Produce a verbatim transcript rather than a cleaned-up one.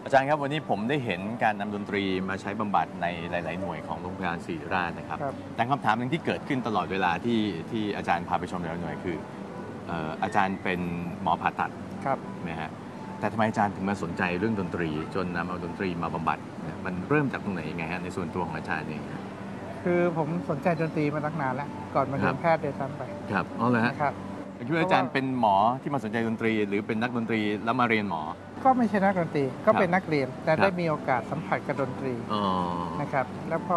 อาจารย์ครับวันนี้ผมได้เห็นการนำดนตรีมาใช้บำบัดในหลาย ๆ หน่วยของโรงพยาบาลศิริราชนะครับครับแต่คำถามหนึ่งที่เกิดขึ้นตลอดเวลาที่ที่อาจารย์พาไปชมแต่ละหน่วยคือเอ่ออาจารย์เป็นหมอผ่าตัดครับใช่ไหมฮะแต่ทำไมอาจารย์ถึงมาสนใจเรื่องดนตรี จนนำเอาดนตรีมาบำบัดเนี่ยมันเริ่มจากตรงไหนยังไงฮะในส่วนตัวของอาจารย์เองครับคือผมสนใจดนตรีมาตั้งนานแล้ว ก่อนมาเรียครันบแพทย์ด้วยซ้ำไปครับอ๋อเลยฮะนะครับคิดว่าอาจารย์เป็นหมอที่มาสนใจดนตรี หรือเป็นนักดนตรีแล้วมาเรียนหมอก็ไม่ใช่นักดนตรี ก็เป็นนักเรียน แต่ครับได้มีโอกาสสัมผัสกับดนตรีอ๋อนะครับ แล้วพอ